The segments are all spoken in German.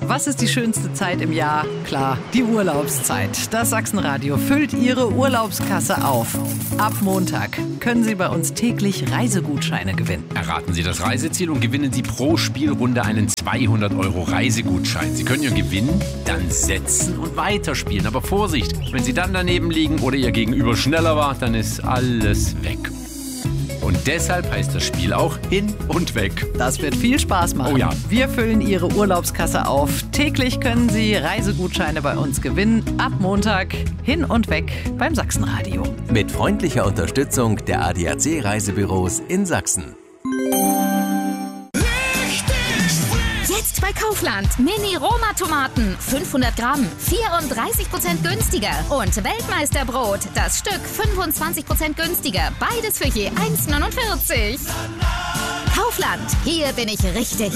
Was ist die schönste Zeit im Jahr? Klar, die Urlaubszeit. Das Sachsenradio füllt Ihre Urlaubskasse auf. Ab Montag können Sie bei uns täglich Reisegutscheine gewinnen. Erraten Sie das Reiseziel und gewinnen Sie pro Spielrunde einen 200 € Reisegutschein. Sie können Ihren Gewinn dann setzen und weiterspielen. Aber Vorsicht, wenn Sie dann daneben liegen oder Ihr Gegenüber schneller war, dann ist alles weg. Und deshalb heißt das Spiel auch Hin und Weg. Das wird viel Spaß machen. Oh ja. Wir füllen Ihre Urlaubskasse auf. Täglich können Sie Reisegutscheine bei uns gewinnen. Ab Montag Hin und Weg beim Sachsenradio. Mit freundlicher Unterstützung der ADAC Reisebüros in Sachsen. Jetzt bei Kaufland. Mini-Roma-Tomaten. 500 Gramm. 34% günstiger. Und Weltmeisterbrot. Das Stück 25% günstiger. Beides für je 1,49. Kaufland. Hier bin ich richtig.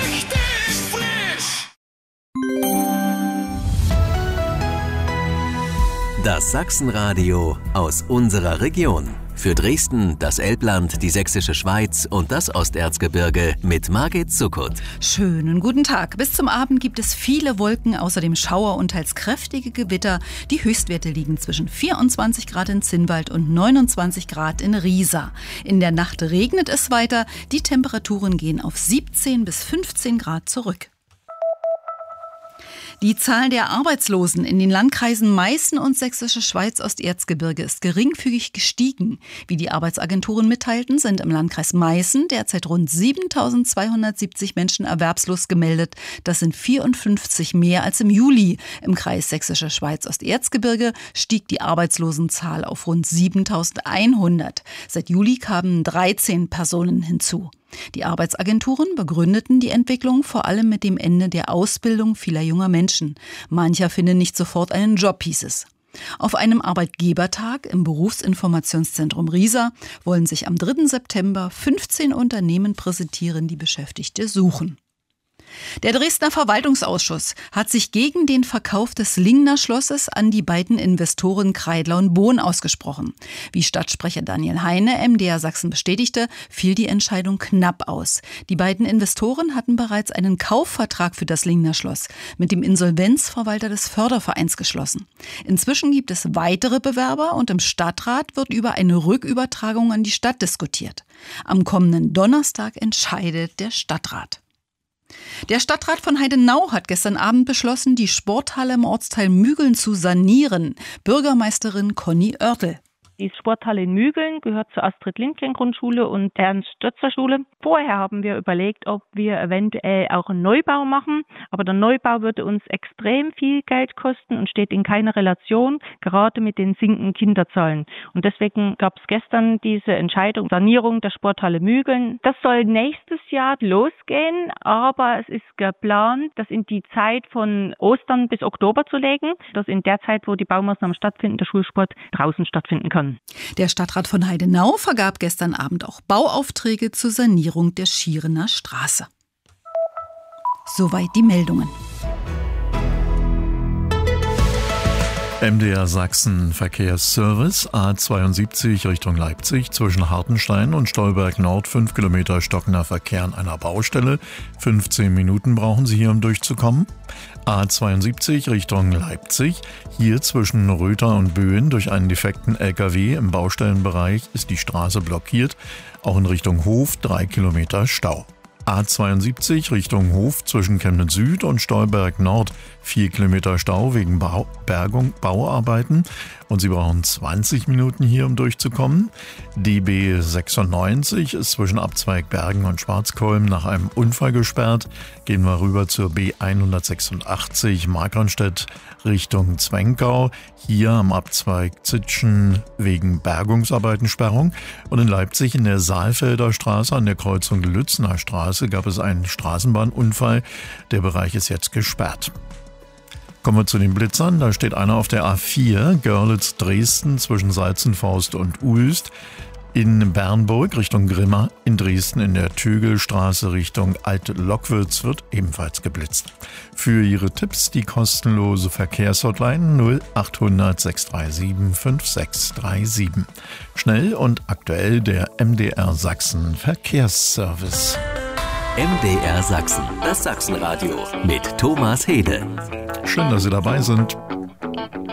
Das Sachsenradio aus unserer Region. Für Dresden, das Elbland, die Sächsische Schweiz und das Osterzgebirge mit Margit Zuckert. Schönen guten Tag. Bis zum Abend gibt es viele Wolken, außerdem Schauer und teils kräftige Gewitter. Die Höchstwerte liegen zwischen 24 Grad in Zinnwald und 29 Grad in Riesa. In der Nacht regnet es weiter. Die Temperaturen gehen auf 17 bis 15 Grad zurück. Die Zahl der Arbeitslosen in den Landkreisen Meißen und Sächsische Schweiz-Osterzgebirge ist geringfügig gestiegen. Wie die Arbeitsagenturen mitteilten, sind im Landkreis Meißen derzeit rund 7.270 Menschen erwerbslos gemeldet. Das sind 54 mehr als im Juli. Im Kreis Sächsische Schweiz-Osterzgebirge stieg die Arbeitslosenzahl auf rund 7.100. Seit Juli kamen 13 Personen hinzu. Die Arbeitsagenturen begründeten die Entwicklung vor allem mit dem Ende der Ausbildung vieler junger Menschen. Mancher finde nicht sofort einen Job, hieß es. Auf einem Arbeitgebertag im Berufsinformationszentrum Riesa wollen sich am 3. September 15 Unternehmen präsentieren, die Beschäftigte suchen. Der Dresdner Verwaltungsausschuss hat sich gegen den Verkauf des Lingner Schlosses an die beiden Investoren Kreidler und Bohn ausgesprochen. Wie Stadtsprecher Daniel Heine MDR Sachsen bestätigte, fiel die Entscheidung knapp aus. Die beiden Investoren hatten bereits einen Kaufvertrag für das Lingner Schloss mit dem Insolvenzverwalter des Fördervereins geschlossen. Inzwischen gibt es weitere Bewerber und im Stadtrat wird über eine Rückübertragung an die Stadt diskutiert. Am kommenden Donnerstag entscheidet der Stadtrat. Der Stadtrat von Heidenau hat gestern Abend beschlossen, die Sporthalle im Ortsteil Mügeln zu sanieren. Bürgermeisterin Conny Oertel. Die Sporthalle in Mügeln gehört zur Astrid-Lindgren-Grundschule und Ernst-Stötzer-Schule. Vorher haben wir überlegt, ob wir eventuell auch einen Neubau machen. Aber der Neubau würde uns extrem viel Geld kosten und steht in keiner Relation, gerade mit den sinkenden Kinderzahlen. Und deswegen gab es gestern diese Entscheidung, Sanierung der Sporthalle Mügeln. Das soll nächstes Jahr losgehen, aber es ist geplant, das in die Zeit von Ostern bis Oktober zu legen, dass in der Zeit, wo die Baumaßnahmen stattfinden, der Schulsport draußen stattfinden kann. Der Stadtrat von Heidenau vergab gestern Abend auch Bauaufträge zur Sanierung der Schierener Straße. Soweit die Meldungen. MDR Sachsen Verkehrsservice A72 Richtung Leipzig zwischen Hartenstein und Stolberg Nord 5 Kilometer stockender Verkehr an einer Baustelle. 15 Minuten brauchen Sie hier, um durchzukommen. A72 Richtung Leipzig. Hier zwischen Röther und Böen durch einen defekten LKW im Baustellenbereich ist die Straße blockiert. Auch in Richtung Hof 3 Kilometer Stau. A72 Richtung Hof zwischen Chemnitz Süd und Stolberg Nord 4 Kilometer Stau wegen Bauarbeiten und Sie brauchen 20 Minuten hier, um durchzukommen. DB 96 ist zwischen Abzweig Bergen und Schwarzkolm nach einem Unfall gesperrt. Gehen wir rüber zur B186 Markranstädt Richtung Zwenkau. Hier am Abzweig Zitschen wegen Bergungsarbeiten Sperrung. Und in Leipzig in der Saalfelder Straße an der Kreuzung Lützner Straße gab es einen Straßenbahnunfall. Der Bereich ist jetzt gesperrt. Kommen wir zu den Blitzern. Da steht einer auf der A4 Görlitz-Dresden zwischen Salzenforst und Uelst. In Bernburg Richtung Grimma, in Dresden in der Tögelstraße Richtung Alte Lockwitz wird ebenfalls geblitzt. Für Ihre Tipps die kostenlose Verkehrshotline 0800 637 5637. Schnell und aktuell der MDR Sachsen Verkehrsservice. MDR Sachsen, das Sachsenradio mit Thomas Hede. Schön, dass Sie dabei sind.